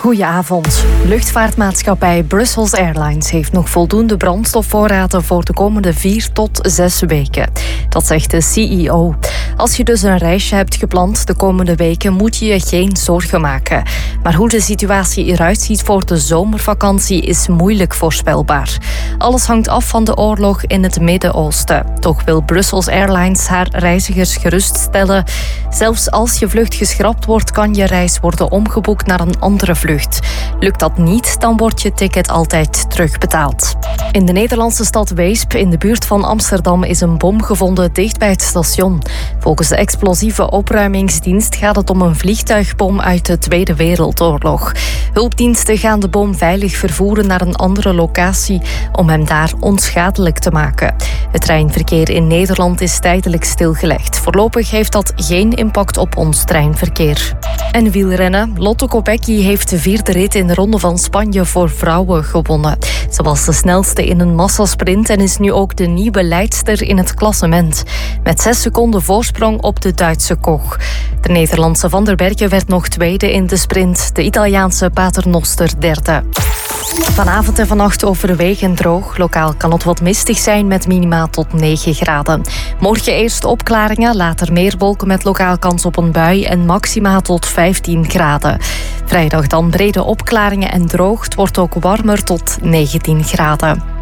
Goedenavond. Luchtvaartmaatschappij Brussels Airlines heeft nog voldoende brandstofvoorraden voor de komende 4 tot 6 weken. Dat zegt de CEO. Als je dus een reisje hebt gepland de komende weken, moet je je geen zorgen maken. Maar hoe de situatie eruit ziet voor de zomervakantie is moeilijk voorspelbaar. Alles hangt af van de oorlog in het Midden-Oosten. Toch wil Brussels Airlines haar reizigers geruststellen. Zelfs als je vlucht geschrapt wordt, kan je reis worden omgeboekt naar een andere vlucht. Lukt dat niet, dan wordt je ticket altijd terugbetaald. In de Nederlandse stad Weesp, in de buurt van Amsterdam, is een bom gevonden dicht bij het station. Volgens de explosieve opruimingsdienst gaat het om een vliegtuigbom uit de Tweede Wereldoorlog. Hulpdiensten gaan de bom veilig vervoeren naar een andere locatie om hem daar onschadelijk te maken. Het treinverkeer in Nederland is tijdelijk stilgelegd. Voorlopig heeft dat geen impact op ons treinverkeer. En wielrennen. Lotto Kopecky heeft de 4e rit in de Ronde van Spanje voor vrouwen gewonnen. Ze was de snelste in een massasprint en is nu ook de nieuwe leidster in het klassement. Met 6 seconden voorsprong op de Duitse Koch. De Nederlandse Van der Bergen werd nog 2e in de sprint. De Italiaanse Paternoster 3e. Vanavond en vannacht overwegend droog. Lokaal kan het wat mistig zijn met minima tot 9 graden. Morgen eerst opklaringen, later meer wolken met lokaal kans op een bui en maxima tot 15 graden. Vrijdag dan brede opklaringen en droog. Het wordt ook warmer tot 19 graden.